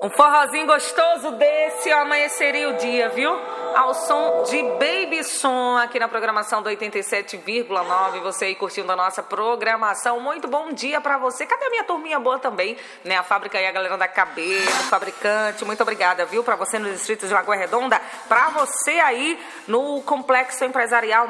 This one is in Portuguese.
Um forrozinho gostoso desse, amanheceria o dia, viu? Ao som de Baby Som, aqui na programação do 87,9. Você aí curtindo a nossa programação. Muito bom dia pra você. Cadê a minha turminha boa também, né? A fábrica aí, a galera da Cabelo, fabricante. Muito obrigada, viu? Pra você no distrito de Lagoa Redonda. Pra você aí no Complexo Empresarial